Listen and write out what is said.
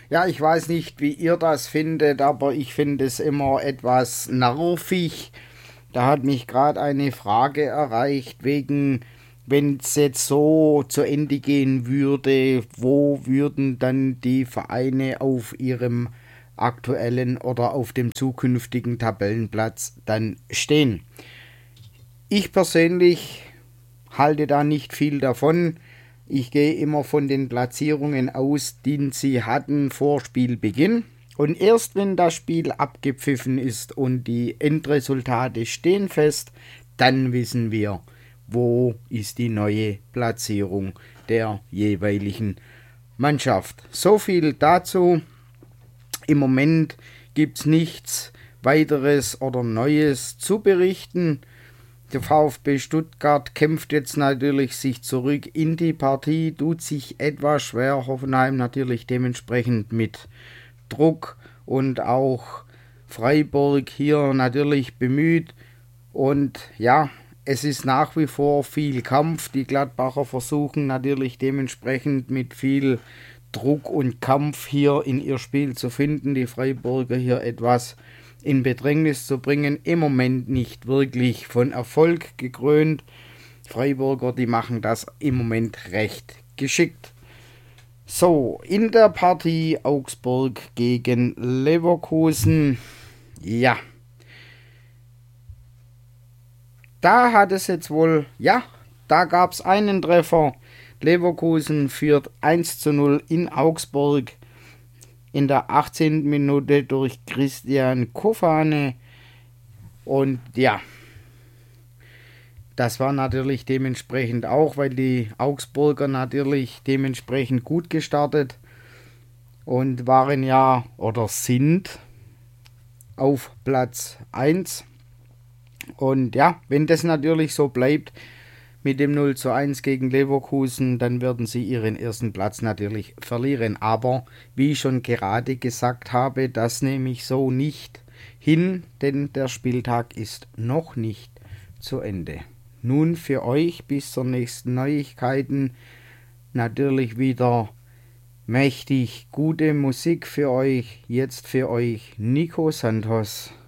Ja, ich weiß nicht, wie ihr das findet, aber ich finde es immer etwas nervig. Da hat mich gerade eine Frage erreicht, wegen, wenn es jetzt so zu Ende gehen würde, wo würden dann die Vereine auf ihrem aktuellen oder auf dem zukünftigen Tabellenplatz dann stehen? Ich persönlich halte da nicht viel davon. Ich gehe immer von den Platzierungen aus, die sie hatten vor Spielbeginn. Und erst wenn das Spiel abgepfiffen ist und die Endresultate stehen fest, dann wissen wir, wo ist die neue Platzierung der jeweiligen Mannschaft. So viel dazu. Im Moment gibt es nichts weiteres oder Neues zu berichten. Der VfB Stuttgart kämpft jetzt natürlich sich zurück in die Partie, tut sich etwas schwer, Hoffenheim natürlich dementsprechend mit Druck und auch Freiburg hier natürlich bemüht und ja, es ist nach wie vor viel Kampf, die Gladbacher versuchen natürlich dementsprechend mit viel Druck und Kampf hier in ihr Spiel zu finden, die Freiburger hier etwas in Bedrängnis zu bringen. Im Moment nicht wirklich von Erfolg gekrönt. Freiburger, die machen das im Moment recht geschickt. So, in der Partie Augsburg gegen Leverkusen. Ja, da hat es jetzt wohl, ja, da gab es einen Treffer. Leverkusen führt 1:0 in Augsburg. In der 18. Minute durch Christian Kofane. Und ja, das war natürlich dementsprechend auch, weil die Augsburger natürlich dementsprechend gut gestartet und waren ja oder sind auf Platz 1. Und ja, wenn das natürlich so bleibt mit dem 0:1 gegen Leverkusen, dann werden sie ihren ersten Platz natürlich verlieren. Aber wie ich schon gerade gesagt habe, das nehme ich so nicht hin, denn der Spieltag ist noch nicht zu Ende. Nun für euch bis zur nächsten Neuigkeiten natürlich wieder mächtig gute Musik für euch. Jetzt für euch Nico Santos.